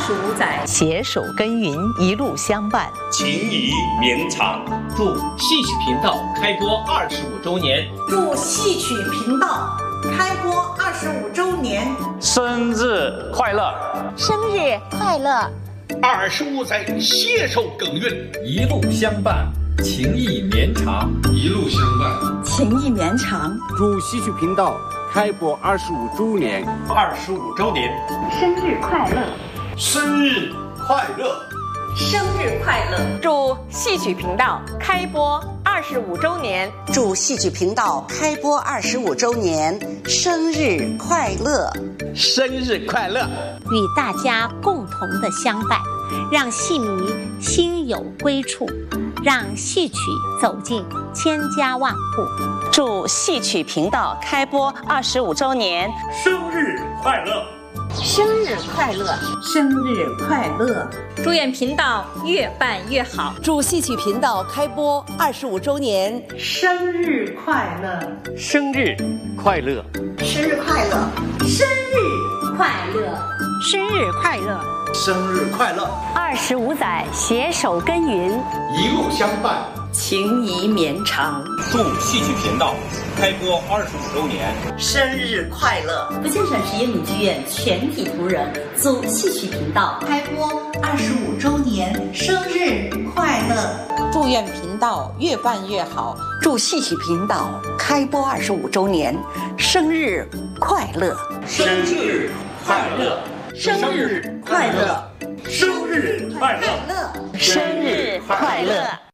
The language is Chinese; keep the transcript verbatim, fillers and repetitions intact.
十五载携手耕耘，一路相伴， 情谊绵长。 祝戏曲频道开播二十五周年！ 祝戏曲频道开播二十五周年！ 生日快乐！ 生日快乐！ 二十五载携手耕耘， 一路相伴，情谊绵长。 一路相伴， 情谊绵长。 祝戏曲频道开播二十五周年！ 二十五周年， 生日快乐！ 生日快乐！ 生日快乐！ 祝戏曲频道开播二十五周年！ 祝戏曲频道开播二十五周年！生日快乐！ 生日快乐！ 与大家共同的相伴，让戏迷心有归处，让戏曲走进千家万户。 祝戏曲频道开播二十五周年！ 生日快乐！ 生日快乐！ 生日快乐！ 祝愿频道越办越好！ 祝戏曲频道开播二十五周年！ 生日快乐！ 生日快乐！ 生日快乐！ 生日快乐！ 生日快乐！ 生日快乐！ 二十五载携手耕耘， 一路相伴， 情谊绵长。 祝戏曲频道开播二十五周年！ 生日快乐！ 福建省实验女剧院全体同仁祝戏曲频道开播二十五周年生日快乐！ 祝愿频道越办越好！ 祝戏曲频道开播二十五周年生日快乐！ 生日快乐！ 生日快乐！ 生日快乐！ 生日快乐！